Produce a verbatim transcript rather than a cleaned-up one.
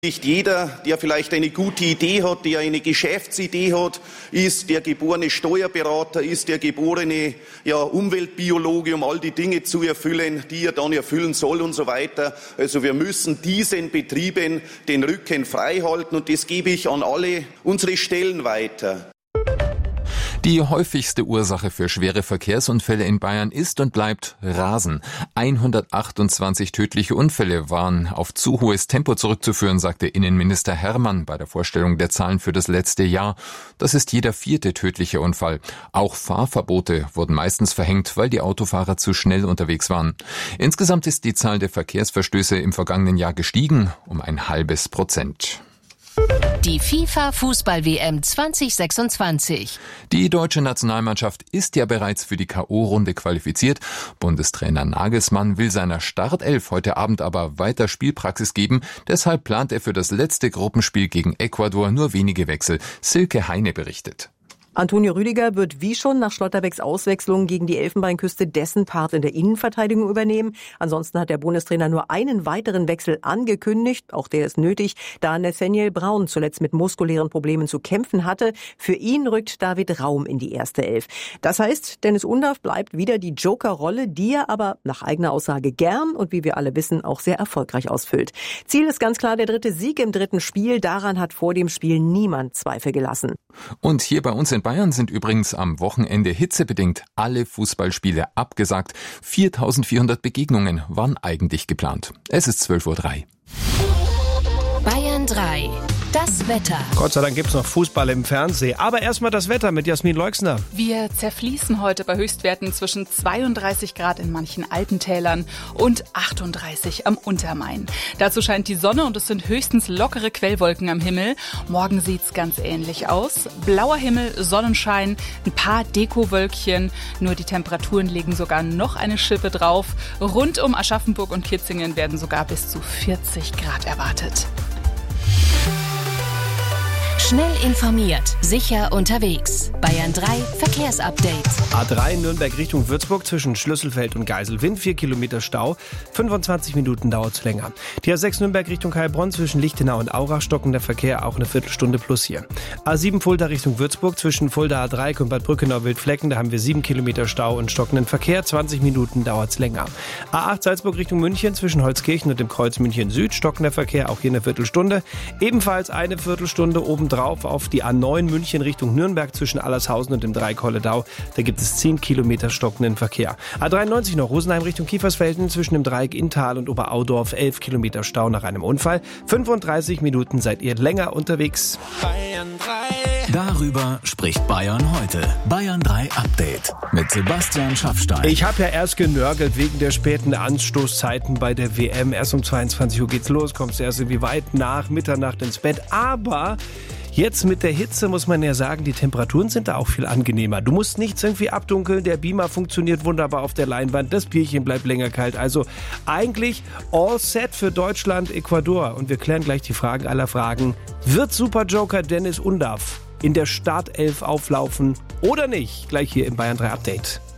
Nicht jeder, der vielleicht eine gute Idee hat, der eine Geschäftsidee hat, ist der geborene Steuerberater, ist der geborene ja, Umweltbiologe, um all die Dinge zu erfüllen, die er dann erfüllen soll und so weiter. Also wir müssen diesen Betrieben den Rücken frei halten und das gebe ich an alle unsere Stellen weiter. Die häufigste Ursache für schwere Verkehrsunfälle in Bayern ist und bleibt Rasen. hundertachtundzwanzig tödliche Unfälle waren auf zu hohes Tempo zurückzuführen, sagte Innenminister Hermann bei der Vorstellung der Zahlen für das letzte Jahr. Das ist jeder vierte tödliche Unfall. Auch Fahrverbote wurden meistens verhängt, weil die Autofahrer zu schnell unterwegs waren. Insgesamt ist die Zahl der Verkehrsverstöße im vergangenen Jahr gestiegen um ein halbes Prozent. Die FIFA-Fußball-W M zwanzig sechsundzwanzig. Die deutsche Nationalmannschaft ist ja bereits für die K O-Runde qualifiziert. Bundestrainer Nagelsmann will seiner Startelf heute Abend aber weiter Spielpraxis geben. Deshalb plant er für das letzte Gruppenspiel gegen Ecuador nur wenige Wechsel. Silke Heine berichtet. Antonio Rüdiger wird wie schon nach Schlotterbecks Auswechslung gegen die Elfenbeinküste dessen Part in der Innenverteidigung übernehmen. Ansonsten hat der Bundestrainer nur einen weiteren Wechsel angekündigt. Auch der ist nötig, da Nathaniel Braun zuletzt mit muskulären Problemen zu kämpfen hatte. Für ihn rückt David Raum in die erste Elf. Das heißt, Dennis Undaff bleibt wieder die Joker-Rolle, die er aber nach eigener Aussage gern und wie wir alle wissen auch sehr erfolgreich ausfüllt. Ziel ist ganz klar der dritte Sieg im dritten Spiel. Daran hat vor dem Spiel niemand Zweifel gelassen. Und hier bei uns in Bayern sind übrigens am Wochenende hitzebedingt alle Fußballspiele abgesagt. viertausendvierhundert Begegnungen waren eigentlich geplant. Es ist zwölf Uhr drei. Bayern drei. Das Wetter. Gott sei Dank gibt's noch Fußball im Fernsehen. Aber erstmal das Wetter mit Jasmin Leuxner. Wir zerfließen heute bei Höchstwerten zwischen zweiunddreißig Grad in manchen Alpentälern und achtunddreißig am Untermain. Dazu scheint die Sonne und es sind höchstens lockere Quellwolken am Himmel. Morgen sieht's ganz ähnlich aus. Blauer Himmel, Sonnenschein, ein paar Dekowölkchen. Nur die Temperaturen legen sogar noch eine Schippe drauf. Rund um Aschaffenburg und Kitzingen werden sogar bis zu vierzig Grad erwartet. Schnell informiert, sicher unterwegs. Bayern drei Verkehrsupdate. A drei Nürnberg Richtung Würzburg zwischen Schlüsselfeld und Geiselwind, vier Kilometer Stau, fünfundzwanzig Minuten dauert's länger. Die A sechs Nürnberg Richtung Heilbronn zwischen Lichtenau und Aurach stockender Verkehr, auch eine Viertelstunde plus hier. A sieben Fulda Richtung Würzburg zwischen Fulda A drei und Bad Brückenau Wildflecken, da haben wir sieben Kilometer Stau und stockenden Verkehr, zwanzig Minuten dauert's länger. A acht Salzburg Richtung München zwischen Holzkirchen und dem Kreuz München Süd, stockender Verkehr, auch hier eine Viertelstunde. Ebenfalls eine Viertelstunde obendrauf auf die A neun München Richtung Nürnberg zwischen Allershausen und dem Dreieck Holledau. Da gibt es zehn Kilometer stockenden Verkehr. A dreiundneunzig noch Rosenheim Richtung Kiefersfelden zwischen dem Dreieck Inntal und Oberaudorf, elf Kilometer Stau nach einem Unfall. fünfunddreißig Minuten seid ihr länger unterwegs. Bayern drei. Darüber spricht Bayern heute. Bayern drei Update mit Sebastian Schaffstein. Ich habe ja erst genörgelt wegen der späten Anstoßzeiten bei der W M. Erst um zweiundzwanzig Uhr geht's los, kommst erst irgendwie weit nach Mitternacht ins Bett. Aber jetzt mit der Hitze muss man ja sagen, die Temperaturen sind da auch viel angenehmer. Du musst nichts irgendwie abdunkeln, der Beamer funktioniert wunderbar auf der Leinwand, das Bierchen bleibt länger kalt. Also eigentlich all set für Deutschland, Ecuador. Und wir klären gleich die Fragen aller Fragen. Wird Superjoker Dennis Undaff in der Startelf auflaufen oder nicht? Gleich hier im Bayern drei Update.